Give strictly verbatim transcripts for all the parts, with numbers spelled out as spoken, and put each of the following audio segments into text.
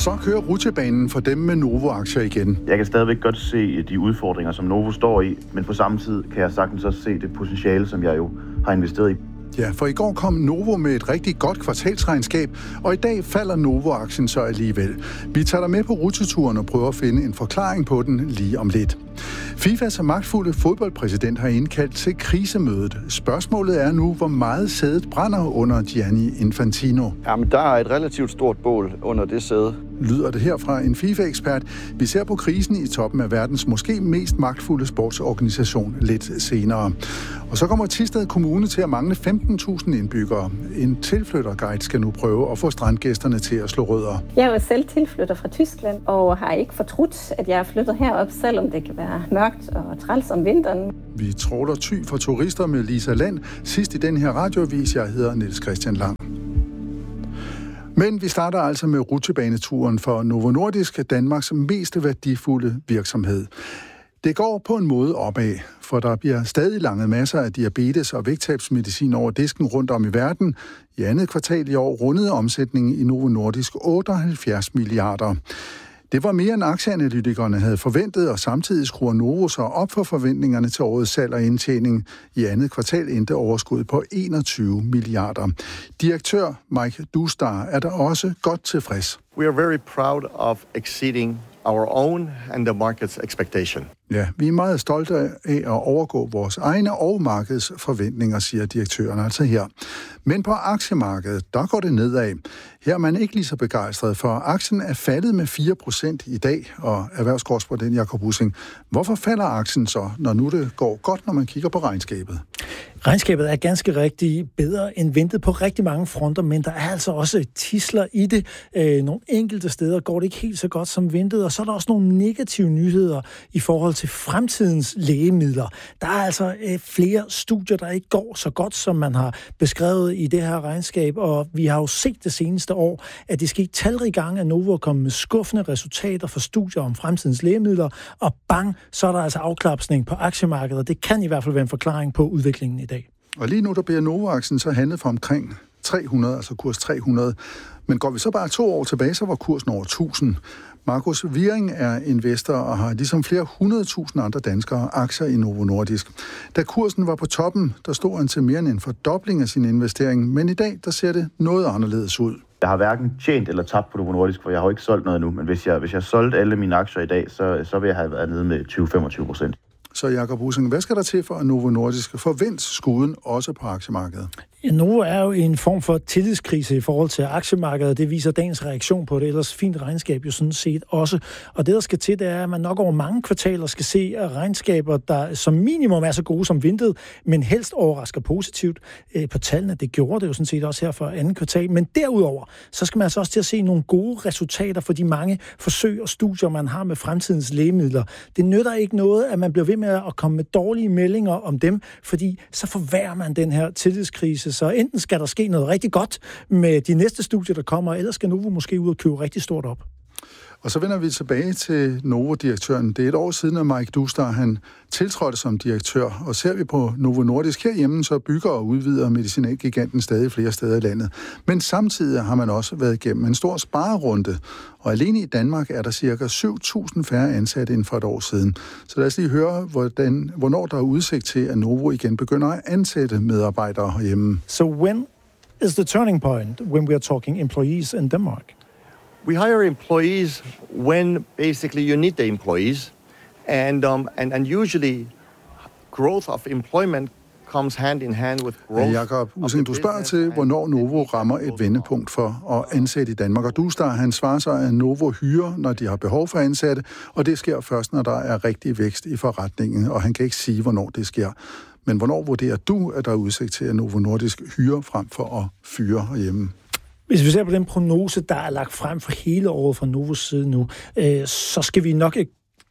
Så kører rutsjebanen for dem med Novo-aktier igen. Jeg kan stadigvæk godt se de udfordringer, som Novo står i, men på samme tid kan jeg sagtens også se det potentiale, som jeg jo har investeret i. Ja, for i går kom Novo med et rigtig godt kvartalsregnskab, og i dag falder Novo-aktien så alligevel. Vi tager dig med på rutsjeturen og prøver at finde en forklaring på den lige om lidt. FIFAs magtfulde fodboldpræsident har indkaldt til krisemødet. Spørgsmålet er nu, hvor meget sædet brænder under Gianni Infantino. Jamen, der er et relativt stort bål under det sæde. Lyder det her fra en FIFA-ekspert. Vi ser på krisen i toppen af verdens måske mest magtfulde sportsorganisation lidt senere. Og så kommer Thisted Kommune til at mangle femten tusind indbyggere. En tilflytterguide skal nu prøve at få strandgæsterne til at slå rødder. Jeg er jo selv tilflytter fra Tyskland og har ikke fortrudt, at jeg er flyttet herop, selvom det kan være mørkt og træls om vinteren. Vi tråler Thy for turister med Lisa Land. Sidst i den her radioavis, jeg hedder Niels Christian Lang. Men vi starter altså med rutsjebaneturen for Novo Nordisk, Danmarks mest værdifulde virksomhed. Det går på en måde opad, for der bliver stadig langet masser af diabetes og vægttabsmedicin over disken rundt om i verden. I andet kvartal i år rundede omsætningen i Novo Nordisk otteoghalvfjerds milliarder. Det var mere end aktieanalytikerne havde forventet, og samtidig skruer Novo sig op for forventningerne til årets salg og indtjening. I andet kvartal endte overskud på enogtyve milliarder. Direktør Mike Doustar er der også godt tilfreds. We are very proud of exceeding our own and the market's expectation. Ja, vi er meget stolte af at overgå vores egne og markedets forventninger, siger direktøren altså her. Men på aktiemarkedet, der går det nedad. Her er man ikke lige så begejstret, for aktien er faldet med fire procent i dag, og erhvervskorrespondent Jakob Bussing. Hvorfor falder aktien så, når nu det går godt, når man kigger på regnskabet? Regnskabet er ganske rigtig bedre end ventet på rigtig mange fronter, men der er altså også tidsler i det. Øh, nogle enkelte steder går det ikke helt så godt som ventet, og så er der også nogle negative nyheder i forhold til fremtidens lægemidler. Der er altså øh, flere studier, der ikke går så godt, som man har beskrevet i det her regnskab, og vi har jo set det seneste år, at det skete talrige gange, at Novo er kommet med skuffende resultater for studier om fremtidens lægemidler, og bang, så er der altså afklapsning på aktiemarkedet, og det kan i hvert fald være en forklaring på udviklingen i dag. Og lige nu der bliver Novo-aktien så handlet for omkring tre hundrede, altså kurs tre hundrede. Men går vi så bare to år tilbage, så var kursen over tusind. Markus Wiering er investor og har ligesom flere hundredtusind andre danskere aktier i Novo Nordisk. Da kursen var på toppen, der stod han til mere end en fordobling af sin investering, men i dag der ser det noget anderledes ud. Jeg har hverken tjent eller tabt på Novo Nordisk, for jeg har jo ikke solgt noget nu. Men hvis jeg, hvis jeg solgte alle mine aktier i dag, så, så vil jeg have været nede med tyve til femogtyve procent. Så Jakob Bussing, hvad skal der til for, at Novo Nordisk forvent skuden også på aktiemarkedet? Ja, Novo er jo i en form for tillidskrise i forhold til aktiemarkedet. Det viser dagens reaktion på det, ellers fint regnskab jo sådan set også. Og det, der skal til, det er, at man nok over mange kvartaler skal se regnskaber, der som minimum er så gode som ventet, men helst overrasker positivt på tallene. Det gjorde det jo sådan set også her for anden kvartal. Men derudover, så skal man altså også til at se nogle gode resultater for de mange forsøg og studier, man har med fremtidens lægemidler. Det nytter ikke noget, at man bliver ved med at komme med dårlige meldinger om dem, fordi så forværrer man den her tillidskrise. Så enten skal der ske noget rigtig godt med de næste studier, der kommer, eller skal Novo måske ud og købe rigtig stort op. Og så vender vi tilbage til Novo-direktøren. Det er et år siden, at Mike Doustar han tiltrådte som direktør. Og ser vi på Novo Nordisk herhjemme, så bygger og udvider medicinalgiganten stadig flere steder i landet. Men samtidig har man også været igennem en stor sparerunde. Og alene i Danmark er der cirka syv tusind færre ansatte end for et år siden. Så lad os lige høre, hvordan, hvornår der er udsigt til, at Novo igen begynder at ansætte medarbejdere herhjemme. So when is the turning point when we are talking employees in Denmark? We hire employees when basically you need the employees, and um, and and usually growth of employment comes hand in hand with growth. Ja, Jakob Bussing, du spørger til, hvornår Novo rammer et vendepunkt for at ansætte i Danmark. Og Doustar, han svarer sig, at Novo hyrer, når de har behov for ansatte, og det sker først, når der er rigtig vækst i forretningen, og han kan ikke sige, hvornår det sker. Men hvornår vurderer du, at der er udsigt til, at Novo Nordisk hyrer frem for at fyre herhjemme? Hvis vi ser på den prognose, der er lagt frem for hele året fra Novos side nu, øh, så skal vi nok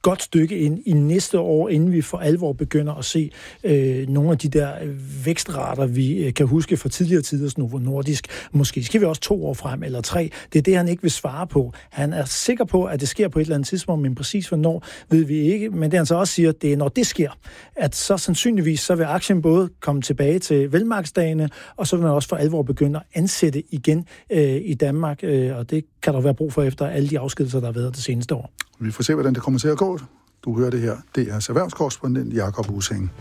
godt stykke ind i næste år, inden vi for alvor begynder at se øh, nogle af de der vækstrater, vi øh, kan huske fra tidligere tiders Novo Nordisk. Måske skal vi også to år frem, eller tre. Det er det, han ikke vil svare på. Han er sikker på, at det sker på et eller andet tidspunkt, men præcis hvornår ved vi ikke. Men det han så også siger, det er, når det sker, at så sandsynligvis så vil aktien både komme tilbage til velmarkedsdagene, og så vil man også for alvor begynde at ansætte igen øh, i Danmark, øh, og det kan der være brug for efter alle de afskedelser, der har været det seneste år. Vi får se, hvordan det kommer til at gå. Du hører det her. Det er erhvervskorrespondent Jakob Ussing.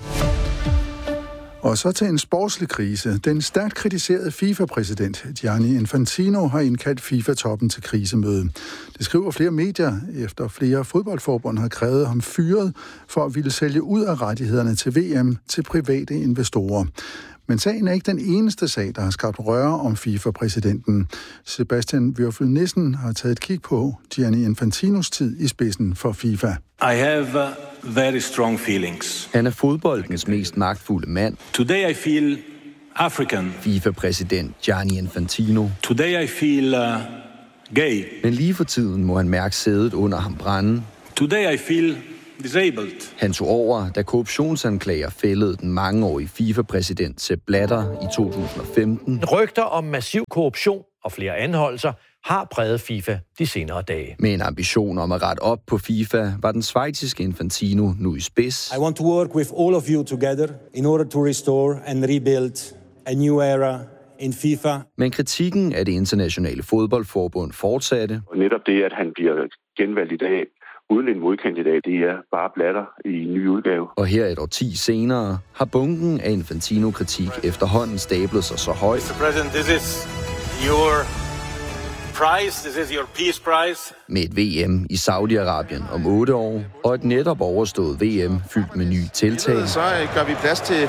Og så til en sportslig krise. Den stærkt kritiserede FIFA-præsident Gianni Infantino har indkaldt FIFA-toppen til krisemøde. Det skriver flere medier, efter flere fodboldforbund har krævet ham fyret for at ville sælge ud af rettighederne til V M til private investorer. Men sagen er ikke den eneste sag, der har skabt røre om FIFA-præsidenten. Sebastian Würfel Nissen har taget et kig på Gianni Infantinos tid i spidsen for FIFA. I have uh, very strong feelings. Han er fodboldens mest magtfulde mand. Today I feel African. FIFA-præsident Gianni Infantino. Today I feel uh, gay. Men lige for tiden må han mærke sædet under ham brænde. Today I feel disabled. Han tog over, da korruptionsanklager fældede den mangeårige FIFA-præsident Sepp Blatter i to tusind og femten. Rygter om massiv korruption og flere anholdelser har præget FIFA de senere dage. Med en ambition om at rette op på FIFA, var den schweiziske Infantino nu i spids. I want to work with all of you together in order to restore and rebuild a new era in FIFA. Men kritikken af det internationale fodboldforbund fortsatte. Og netop det, at han bliver genvalgt i dag, uden en modkandidat, det er bare Blatter i en ny udgave. Og her et årti senere har bunken af Infantino-kritik efterhånden stablet sig så højt. mister President, this is your prize, this is your peace prize. Med et V M i Saudi-Arabien om otte år, og et netop overstået V M fyldt med nye tiltag. Så gør vi plads til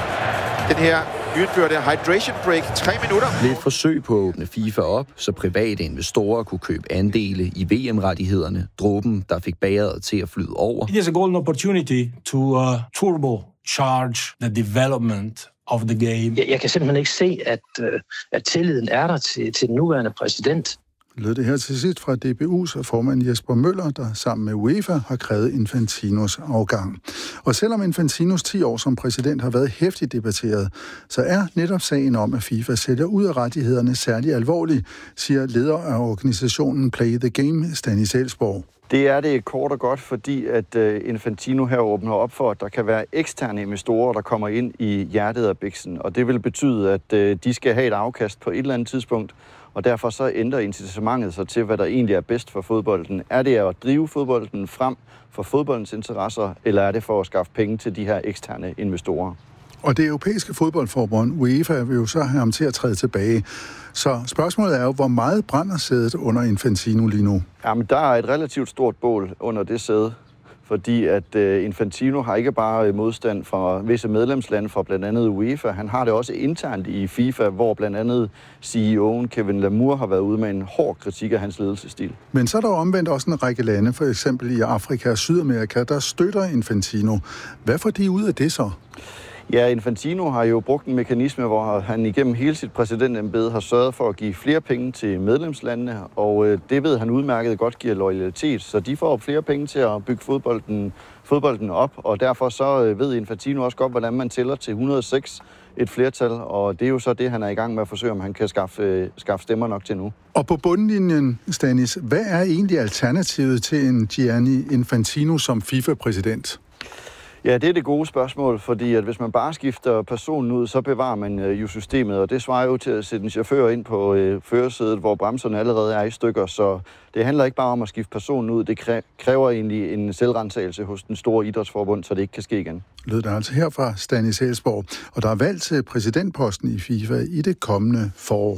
den her nyindførte hydration break, tre minutter. Lidt forsøg på at åbne FIFA op, så private investorer kunne købe andele i V M-rettighederne. Dråben, der fik bægeret til at flyde over. It is a golden opportunity to uh, turbocharge the development of the game. Jeg, jeg kan simpelthen ikke se, at, uh, at tilliden er der til, til den nuværende præsident. Lød det her til sidst fra D B U's formand Jesper Møller, der sammen med UEFA har krævet Infantinos afgang. Og selvom Infantinos ti år som præsident har været hæftigt debatteret, så er netop sagen om, at FIFA sælger ud af rettighederne særlig alvorlig, siger leder af organisationen Play the Game, Stanis Elsborg. Det er det kort og godt, fordi at Infantino her åbner op for, at der kan være eksterne investorer, der kommer ind i hjertet af biksen. Og det vil betyde, at de skal have et afkast på et eller andet tidspunkt. Og derfor så ændrer incitamentet sig til, hvad der egentlig er bedst for fodbolden. Er det at drive fodbolden frem for fodboldens interesser, eller er det for at skaffe penge til de her eksterne investorer? Og det europæiske fodboldforbund, UEFA, vil jo så have ham til at træde tilbage. Så spørgsmålet er jo, hvor meget brænder sædet under Infantino lige nu? Jamen, der er et relativt stort bål under det sæde, fordi at uh, Infantino har ikke bare modstand fra visse medlemslande, fra blandt andet UEFA. Han har det også internt i FIFA, hvor blandt andet C E O'en Kevin Lamour har været ude med en hård kritik af hans ledelsesstil. Men så er der omvendt også en række lande, for eksempel i Afrika og Sydamerika, der støtter Infantino. Hvad får de ud af det så? Ja, Infantino har jo brugt en mekanisme, hvor han igennem hele sit præsidentembede har sørget for at give flere penge til medlemslandene, og det ved han udmærket godt giver loyalitet, så de får flere penge til at bygge fodbolden, fodbolden op, og derfor så ved Infantino også godt, hvordan man tæller til et hundrede og seks et flertal, og det er jo så det, han er i gang med at forsøge, om han kan skaffe, skaffe stemmer nok til nu. Og på bundlinjen, Stanis, hvad er egentlig alternativet til en Gianni Infantino som FIFA-præsident? Ja, det er det gode spørgsmål, fordi at hvis man bare skifter personen ud, så bevarer man øh, jo systemet, og det svarer jo til at sætte en chauffør ind på øh, førersædet, hvor bremserne allerede er i stykker, så det handler ikke bare om at skifte personen ud, det kræver egentlig en selvrensagelse hos den store idrætsforbund, så det ikke kan ske igen. Lød der altså her fra Stanis Elsborg, og der er valgt til præsidentposten i FIFA i det kommende forår.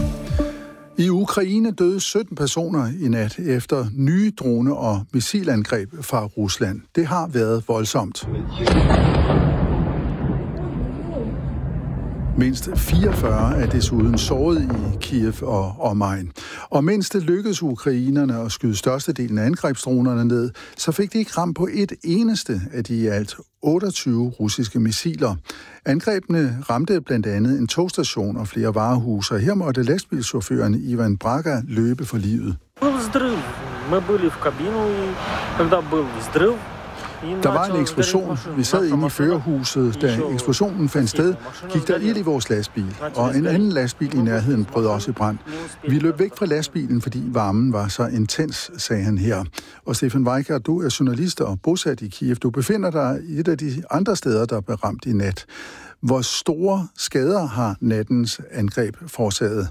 I Ukraine døde sytten personer i nat efter nye drone- og missilangreb fra Rusland. Det har været voldsomt. Mindst fireogfyrre er desuden såret i Kiev og omegn. Og mens det lykkedes ukrainerne at skyde størstedelen af angrebsdronerne ned, så fik de ikke ramt på et eneste af de i alt otteogtyve russiske missiler. Angrebene ramte blandt andet en togstation og flere varehuse, og her måtte lastbilchaufføren Ivan Braga løbe for livet. Der var en eksplosion. Vi sad inde i førerhuset. Da eksplosionen fandt sted, gik der ild i vores lastbil, og en anden lastbil i nærheden brød også i brand. Vi løb væk fra lastbilen, fordi varmen var så intens, sagde han her. Og Stefan Weikart, du er journalist og bosat i Kiev. Du befinder dig i et af de andre steder, der blev ramt i nat. Hvor store skader har nattens angreb forårsaget?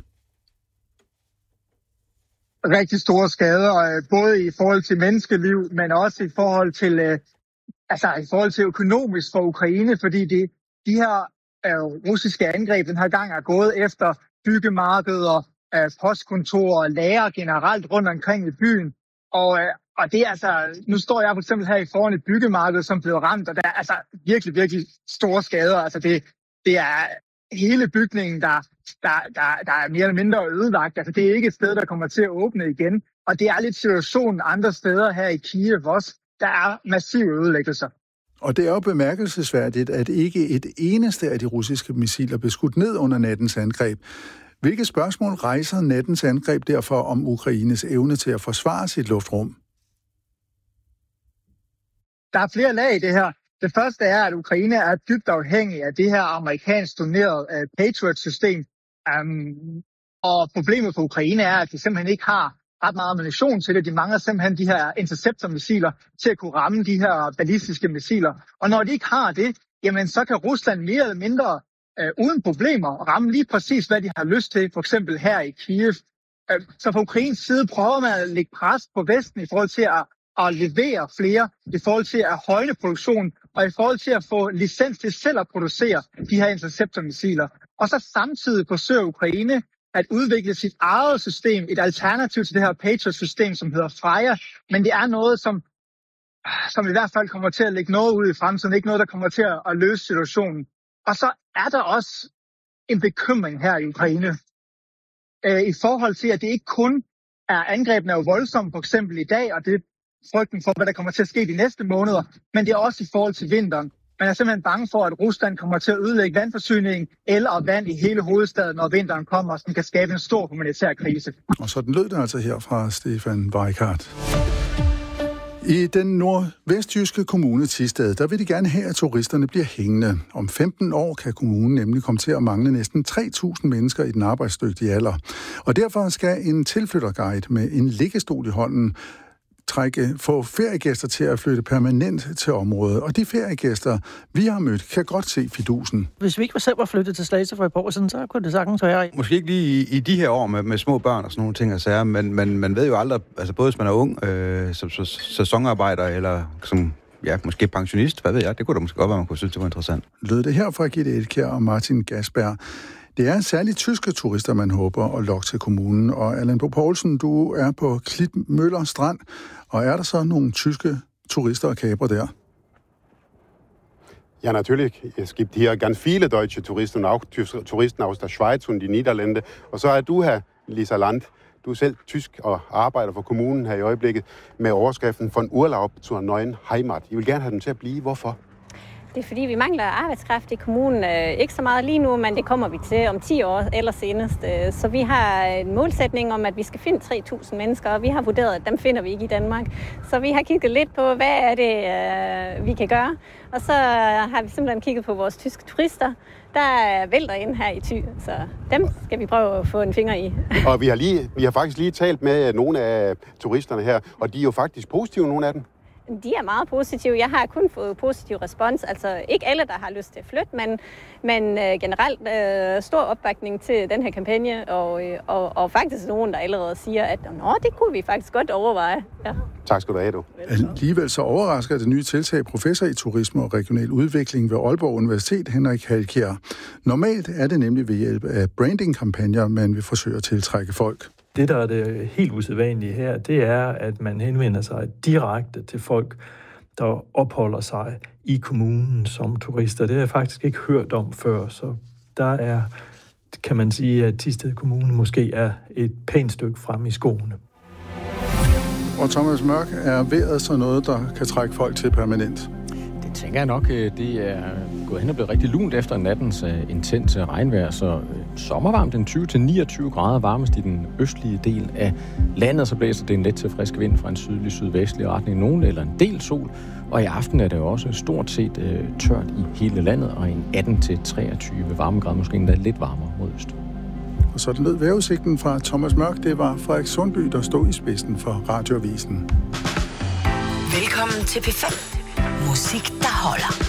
Rigtig store skader, både i forhold til menneskeliv, men også i forhold til, altså i forhold til økonomisk for Ukraine, fordi det, de her øh, russiske angreb den her gang er gået efter byggemarkeder, øh, postkontorer og lager generelt rundt omkring i byen. Og, øh, og det er altså, nu står jeg for eksempel her i foran et byggemarked, som blev ramt, og der er altså virkelig, virkelig store skader. Altså det, det er hele bygningen, der, der, der, der er mere eller mindre ødelagt. Altså det er ikke et sted, der kommer til at åbne igen. Og det er lidt situationen andre steder her i Kiev også. Der er massive ødelæggelser. Og det er jo bemærkelsesværdigt, at ikke et eneste af de russiske missiler blev skudt ned under nattens angreb. Hvilke spørgsmål rejser nattens angreb derfor om Ukraines evne til at forsvare sit luftrum? Der er flere lag i det her. Det første er, at Ukraine er dybt afhængig af det her amerikansk donerede uh, Patriot-system. Um, og problemet for Ukraine er, at de simpelthen ikke har ret meget ammunition til det. De mangler simpelthen de her interceptor-missiler til at kunne ramme de her ballistiske missiler. Og når de ikke har det, jamen så kan Rusland mere eller mindre øh, uden problemer ramme lige præcis, hvad de har lyst til, for eksempel her i Kiev. Øh, så fra Ukraines side prøver man at lægge pres på Vesten i forhold til at, at levere flere, i forhold til at højne produktion, og i forhold til at få licens til selv at producere de her interceptor-missiler. Og så samtidig forsøger Ukraine at udvikle sit eget system, et alternativ til det her Patriot-system, som hedder Freja. Men det er noget, som, som i hvert fald kommer til at lægge noget ud i fremtiden, ikke noget, der kommer til at, at løse situationen. Og så er der også en bekymring her i Ukraine, øh, i forhold til, at det ikke kun er angrebene er voldsomme, for eksempel i dag, og det er frygten for, hvad der kommer til at ske de næste måneder, men det er også i forhold til vinteren. Man er simpelthen bange for, at Rusland kommer til at ødelægge vandforsyningen eller vand i hele hovedstaden, når vinteren kommer, som kan skabe en stor humanitær krise. Og sådan lød det altså her fra Stefan Weikart. I den nordvestjyske kommune Thisted, der vil de gerne have, at turisterne bliver hængende. Om femten år kan kommunen nemlig komme til at mangle næsten tre tusind mennesker i den arbejdsdygtige alder. Og derfor skal en tilflytterguide med en liggestol i hånden trække få feriegæster til at flytte permanent til området. Og de feriegæster, vi har mødt, kan godt se fidusen. Hvis vi ikke selv var flyttet til Slagelse for et par år siden, så kunne det sagtens være. Måske ikke lige i, i de her år med, med små børn og sådan nogle ting, altså, men, men man ved jo aldrig, altså både hvis man er ung, øh, som sæsonarbejder eller som ja, måske pensionist, hvad ved jeg, det kunne da måske godt være, man kunne synes, det var interessant. Lød det her fra Gitte Edkjær og Martin Gasberg. Det er særligt tyske turister, man håber at lokke til kommunen. Og Allan Bo Poulsen, du er på Klitmøller Strand, og er der så nogle tyske turister og kapre der? Ja, natürlich. Es gibt hier ganz viele deutsche Touristen und auch Touristen aus der Schweiz und die Niederlande. Og så er du her, Lisa Land. Du er selv tysk og arbejder for kommunen her i øjeblikket med overskriften von Urlaub zur neuen Heimat. I vil gerne have dem til at blive. Hvorfor? Det er fordi, vi mangler arbejdskraft i kommunen. Ikke så meget lige nu, men det kommer vi til om ti år eller senest. Så vi har en målsætning om, at vi skal finde tre tusind mennesker, og vi har vurderet, at dem finder vi ikke i Danmark. Så vi har kigget lidt på, hvad er det, vi kan gøre. Og så har vi simpelthen kigget på vores tyske turister, der vælter ind her i Thy. Så dem skal vi prøve at få en finger i. Og vi har, lige, vi har faktisk lige talt med nogle af turisterne her, og de er jo faktisk positive, nogle af dem. De er meget positive. Jeg har kun fået positiv respons. Altså ikke alle, der har lyst til at flytte, men, men øh, generelt øh, stor opbakning til den her kampagne, og, øh, og, og faktisk nogen, der allerede siger, at nå, det kunne vi faktisk godt overveje. Ja. Tak skal du have, du. Alligevel så overrasker det nye tiltag professor i turisme og regional udvikling ved Aalborg Universitet, Henrik Halkjær. Normalt er det nemlig ved hjælp af brandingkampagner, man vil forsøge at tiltrække folk. Det, der er det helt usædvanlige her, det er, at man henvender sig direkte til folk, der opholder sig i kommunen som turister. Det har jeg faktisk ikke hørt om før, så der er kan man sige, at Thisted Kommune måske er et pænt stykke frem i skoene. Og Thomas Mørk, er vejret så noget, der kan trække folk til permanent? Det tænker jeg nok. Det er gået hen og blevet rigtig lunt efter nattens uh, intense regnvejr, så uh, sommervarmt den tyve til niogtyve grader varmest i den østlige del af landet, så blæser det en let til frisk vind fra en sydlig sydvestlig retning, nogen eller en del sol, og i aften er det jo også stort set uh, tørt i hele landet, og en atten til treogtyve varmegrader, måske endda lidt varmere mod øst. Og sådan lød vejrudsigten fra Thomas Mørk. Det var Frederik Sundby, der stod i spidsen for Radioavisen. Velkommen til P fem. Musik, der holder.